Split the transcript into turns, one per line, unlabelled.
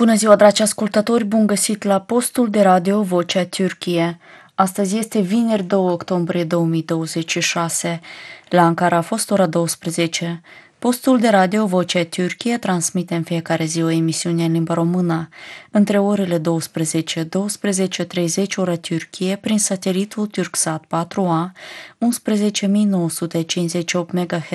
Bună ziua, dragi ascultători! Bun găsit la postul de radio Vocea Türkiye. Astăzi este vineri 2 octombrie 2026. La Ankara a fost ora 12. Postul de radio Vocea Türkiye transmite în fiecare zi o emisiune în limba română. Între orele 12-12:30 ora Türkiye prin satelitul Turksat 4A, 11.958 MHz